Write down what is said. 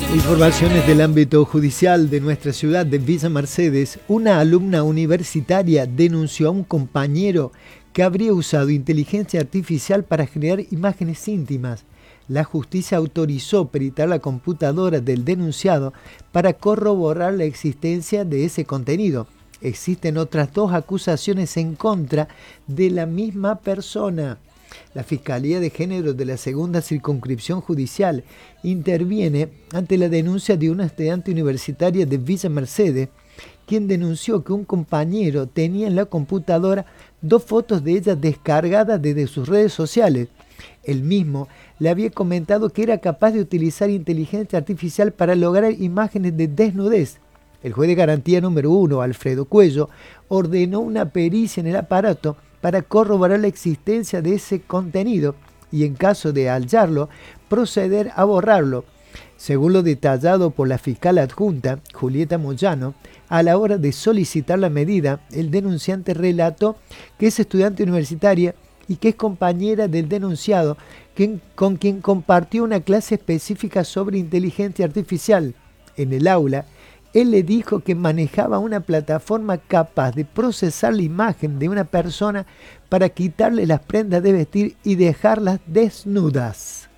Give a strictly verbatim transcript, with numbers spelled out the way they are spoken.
Informaciones del ámbito judicial de nuestra ciudad de Villa Mercedes. Una alumna universitaria denunció a un compañero que habría usado inteligencia artificial para generar imágenes íntimas. La justicia autorizó peritar la computadora del denunciado para corroborar la existencia de ese contenido. Existen otras dos acusaciones en contra de la misma persona. La Fiscalía de Género de la Segunda Circunscripción Judicial interviene ante la denuncia de una estudiante universitaria de Villa Mercedes, quien denunció que un compañero tenía en la computadora dos fotos de ella descargadas desde sus redes sociales. El mismo le había comentado que era capaz de utilizar inteligencia artificial para lograr imágenes de desnudez. El juez de garantía número uno, Alfredo Cuello, ordenó una pericia en el aparato para corroborar la existencia de ese contenido y, en caso de hallarlo, proceder a borrarlo. Según lo detallado por la fiscal adjunta, Julieta Moyano, a la hora de solicitar la medida, el denunciante relató que es estudiante universitaria y que es compañera del denunciado, quien, con quien compartió una clase específica sobre inteligencia artificial. En el aula, él le dijo que manejaba una plataforma capaz de procesar la imagen de una persona para quitarle las prendas de vestir y dejarlas desnudas.